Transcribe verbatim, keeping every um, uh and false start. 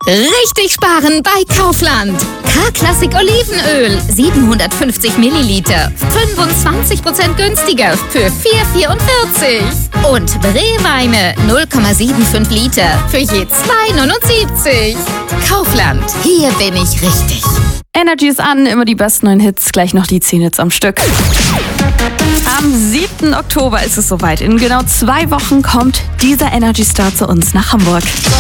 Richtig sparen bei Kaufland. K-Klassik Olivenöl, siebenhundertfünfzig Milliliter, fünfundzwanzig Prozent günstiger für vier Euro vierundvierzig. Und Brewweine null Komma fünfundsiebzig Liter für je zwei Euro neunundsiebzig. Kaufland, hier bin ich richtig. Energy ist an, immer die besten neuen Hits, gleich noch die zehn Hits am Stück. Am siebten Oktober ist es soweit. In genau zwei Wochen kommt dieser Energy Star zu uns nach Hamburg.